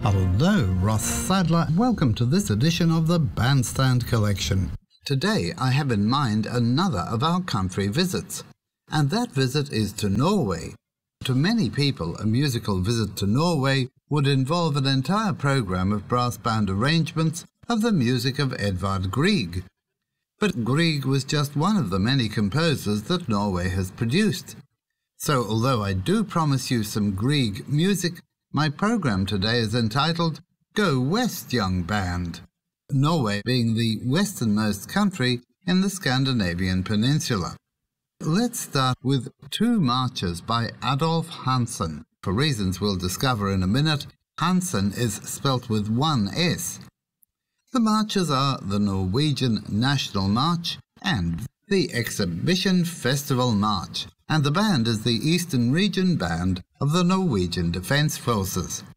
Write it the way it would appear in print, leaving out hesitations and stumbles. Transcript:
Hello, Ross Sadler. Welcome to this edition of the Bandstand Collection. Today I have in mind another of our country visits, and that visit is to Norway. To many people, a musical visit to Norway would involve an entire program of brass band arrangements of the music of Edvard Grieg. But Grieg was just one of the many composers that Norway has produced. So although I do promise you some Grieg music, my program today is entitled Go West, Young Band, Norway being the westernmost country in the Scandinavian peninsula. Let's start with two marches by Adolf Hansen. For reasons we'll discover in a minute, Hansen is spelt with one S. The marches are the Norwegian National March and the Exhibition Festival March, and the band is the Eastern Region Band of the Norwegian Defence Forces.